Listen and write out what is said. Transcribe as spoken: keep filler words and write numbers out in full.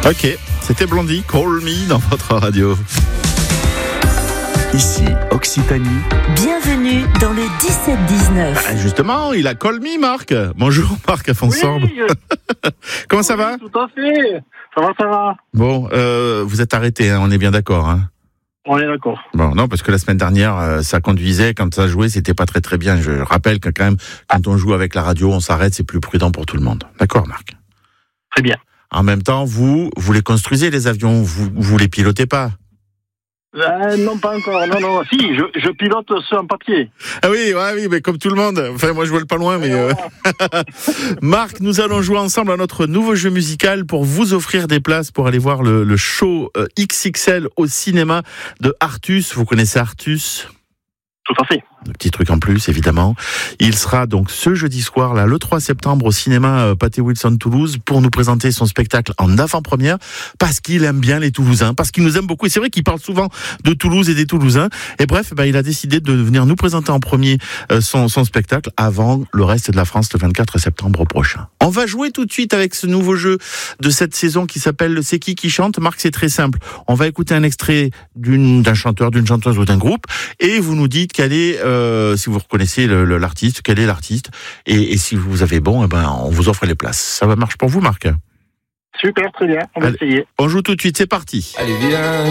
Ok, c'était Blondie, Call Me dans votre radio. Ici, Occitanie. Bienvenue dans le dix-sept dix-neuf. Ah, justement, il a Call Me, Marc. Bonjour, Marc Afonsorbe. Oui, Comment ça oui, va? Tout à fait. Ça va, ça va. Bon, euh, vous êtes arrêté, hein, on est bien d'accord. Hein. On est d'accord. Bon, non, parce que la semaine dernière, euh, ça conduisait, quand ça jouait, c'était pas très très bien. Je rappelle que quand même, quand on joue avec la radio, on s'arrête, c'est plus prudent pour tout le monde. D'accord, Marc? Très bien. En même temps, vous, vous les construisez, les avions, vous, vous les pilotez pas? Euh, non, pas encore. Non, non. Si, je, je pilote sur un papier. Ah oui, ouais, oui, mais comme tout le monde. Enfin, moi, je vole pas loin, mais... Euh... Marc, nous allons jouer ensemble à notre nouveau jeu musical pour vous offrir des places pour aller voir le, le show euh, X X L au cinéma de Artus. Vous connaissez Artus ? Tout à fait. Le petit truc en plus, évidemment. Il sera donc ce jeudi soir, là, le trois septembre, au cinéma euh, Pathé Wilson Toulouse, pour nous présenter son spectacle en avant-première, parce qu'il aime bien les Toulousains, parce qu'il nous aime beaucoup. Et c'est vrai qu'il parle souvent de Toulouse et des Toulousains. Et bref, bah, il a décidé de venir nous présenter en premier euh, son, son spectacle avant le reste de la France le vingt-quatre septembre prochain. On va jouer tout de suite avec ce nouveau jeu de cette saison qui s'appelle le C'est qui qui chante. Marc, c'est très simple. On va écouter un extrait d'une, d'un chanteur, d'une chanteuse ou d'un groupe, et vous nous dites quel est Euh, si vous reconnaissez le, le, l'artiste, quel est l'artiste, et, et si vous avez bon, eh ben, on vous offre les places. Ça va marche pour vous, Marc? Super, très bien. On va Allez, essayer. on joue tout de suite, c'est parti. Allez, viens.